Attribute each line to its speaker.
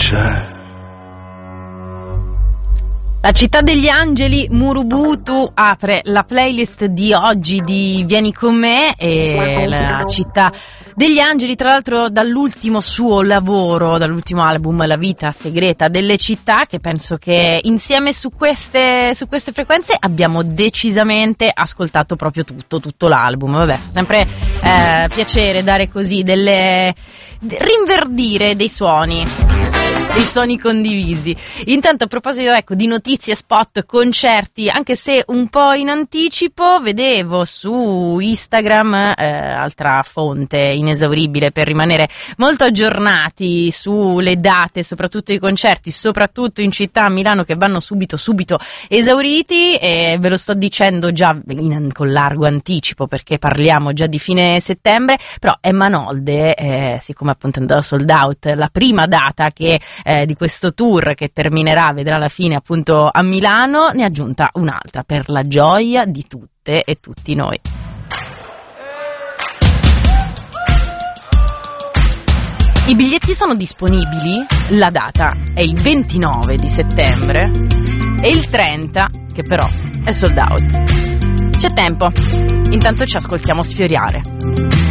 Speaker 1: c'è.
Speaker 2: La città degli angeli, Murubutu, apre la playlist di oggi di Vieni con me, e la città degli angeli, tra l'altro dall'ultimo suo lavoro, dall'ultimo album La vita segreta delle città, che penso che insieme su queste frequenze abbiamo decisamente ascoltato proprio tutto l'album. Vabbè, sempre piacere dare così rinverdire dei suoni condivisi. Intanto, a proposito, ecco, di notizie, spot, concerti, anche se un po' in anticipo, vedevo su Instagram, altra fonte inesauribile per rimanere molto aggiornati sulle date, soprattutto i concerti, soprattutto in città, a Milano, che vanno subito esauriti, e ve lo sto dicendo già con largo anticipo perché parliamo già di fine settembre. Però Emanolde, siccome appunto è andata sold out la prima data di questo tour che terminerà, vedrà la fine appunto a Milano, ne ha aggiunta un'altra per la gioia di tutte e tutti noi. I biglietti sono disponibili, la data è il 29 di settembre e il 30, che però è sold out. C'è tempo, intanto ci ascoltiamo sfiorare.